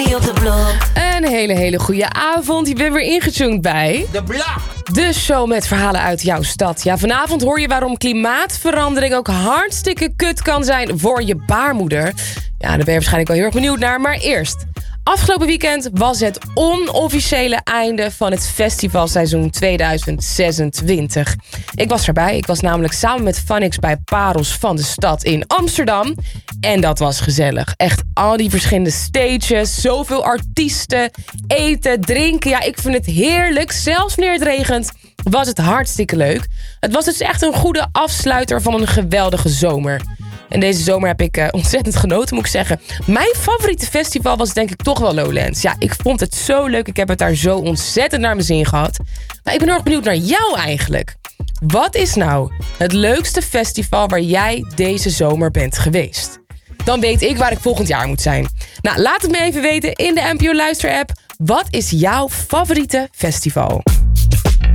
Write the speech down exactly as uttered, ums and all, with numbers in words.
op de blok. Een hele, hele goede avond. Je bent weer ingetuned bij... De Blok. De show met verhalen uit jouw stad. Ja, vanavond hoor je waarom klimaatverandering ook hartstikke kut kan zijn voor je baarmoeder. Ja, daar ben je waarschijnlijk wel heel erg benieuwd naar. Maar eerst, afgelopen weekend was het onofficiële einde van het festivalseizoen tweeduizend zesentwintig. Ik was erbij. Ik was namelijk samen met Vanix bij Parels van de Stad in Amsterdam. En dat was gezellig. Echt al die verschillende stages, zoveel artiesten, eten, drinken. Ja, ik vind het heerlijk. Zelfs wanneer het regent, was het hartstikke leuk. Het was dus echt een goede afsluiter van een geweldige zomer. En deze zomer heb ik uh, ontzettend genoten, moet ik zeggen. Mijn favoriete festival was denk ik toch wel Lowlands. Ja, ik vond het zo leuk. Ik heb het daar zo ontzettend naar mijn zin gehad. Maar ik ben heel erg benieuwd naar jou eigenlijk. Wat is nou het leukste festival waar jij deze zomer bent geweest? Dan weet ik waar ik volgend jaar moet zijn. Nou, laat het me even weten in de N P O Luister-app. Wat is jouw favoriete festival?